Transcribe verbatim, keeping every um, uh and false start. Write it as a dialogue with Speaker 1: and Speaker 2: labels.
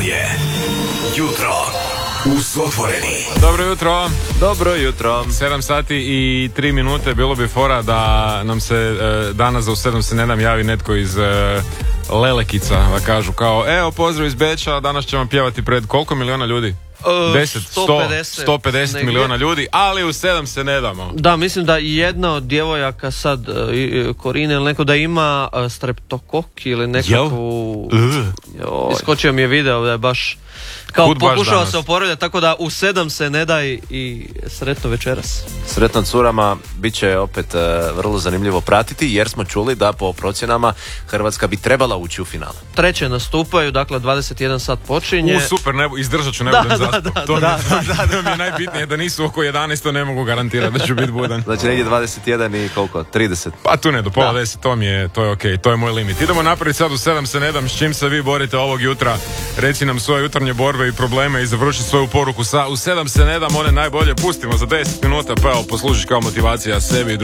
Speaker 1: je Jutro uz Otvoreni.
Speaker 2: Dobro jutro.
Speaker 3: Dobro jutro.
Speaker 2: sedam sati i tri minute. Bilo bi fora da nam se e, danas za u sedam se ne dam javi netko iz e, Lelekica, da kažu kao evo pozdrav iz Beča, danas ćemo pjevati pred koliko miliona ljudi? deset, sto, sto pedeset miliona ljudi, ali u sedam se ne damo.
Speaker 4: Da, mislim da i jedna od djevojaka sad, uh, Korine ili neko, da ima uh, streptokok ili nekakvu...
Speaker 2: Uh.
Speaker 4: Iskočio mi je video da je baš kao
Speaker 2: Kud baš
Speaker 4: pokušao
Speaker 2: danas?
Speaker 4: se oporavljati, tako da u sedam se ne daj i sretno večeras.
Speaker 3: Sretno curama, bit će opet uh, vrlo zanimljivo pratiti, jer smo čuli da po procjenama Hrvatska bi trebala ući u finale.
Speaker 4: Treće nastupaju, dakle dvadeset jedan sat počinje.
Speaker 2: U super, ne, izdržat ću, ne
Speaker 4: Da,
Speaker 2: budem
Speaker 4: da,
Speaker 2: zaspao.
Speaker 4: da,
Speaker 2: To
Speaker 4: da,
Speaker 2: mi,
Speaker 4: da,
Speaker 2: to mi je najbitnije, da nisu oko jedanaest, to ne mogu garantirati da ću biti budan.
Speaker 3: Znači negdje dvadeset jedan i koliko? trideset.
Speaker 2: Pa tu ne, do pola
Speaker 4: Da.
Speaker 2: deset, to mi je, to je okej, to je moj limit. Idemo napraviti sad u sedam se ne dam, s čim se vi borite ovog jutra. Reci nam svoje jutarnje borbe i probleme i završi svoju poruku sa u sedam se ne dam, one najbolje pustimo za deset minuta, pa evo, poslužiš kao motivacija sebi i